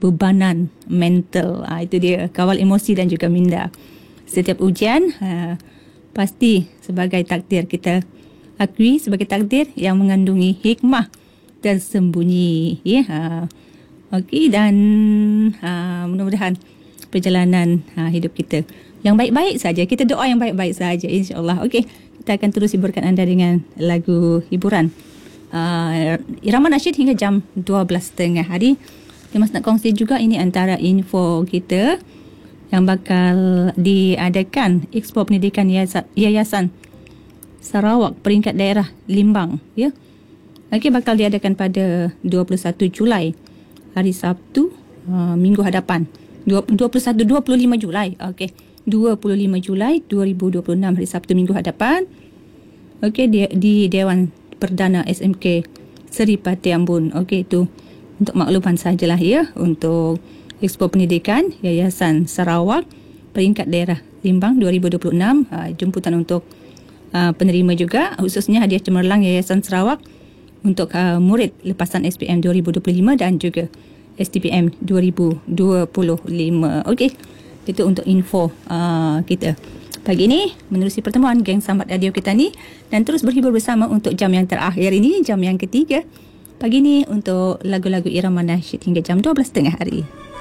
bebanan mental. Itu dia, kawal emosi dan juga minda. Setiap ujian pasti sebagai takdir, kita akui sebagai takdir yang mengandungi hikmah tersembunyi. Okey, dan mudah-mudahan perjalanan hidup kita yang baik-baik saja. Kita doa yang baik-baik saja, insya-Allah. Okey, kita akan terus hiburkan anda dengan lagu hiburan irama nasyid hingga jam 12.30 hari. Mas nak kongsi juga, ini antara info kita yang bakal diadakan Expo Pendidikan Yayasan Sarawak peringkat daerah Limbang, ya. Okey, bakal diadakan pada 21 Julai hari Sabtu minggu hadapan. 25 Julai. Okey, 25 Julai 2026 hari Sabtu minggu hadapan. Okey, di Dewan Perdana SMK Seri Pati Ambon. Okey, itu untuk makluman sajalah, ya, untuk Expo Pendidikan Yayasan Sarawak peringkat daerah Limbang 2026. Jemputan untuk penerima juga, khususnya hadiah cemerlang Yayasan Sarawak untuk murid lepasan SPM 2025 dan juga STPM 2025. Okey, itu untuk info kita pagi ini menerusi pertemuan geng Sambat Radio kita ni, dan terus berhibur bersama untuk jam yang terakhir ini, jam yang ketiga pagi ni, untuk lagu-lagu irama nasyid hingga jam 12.30 hari.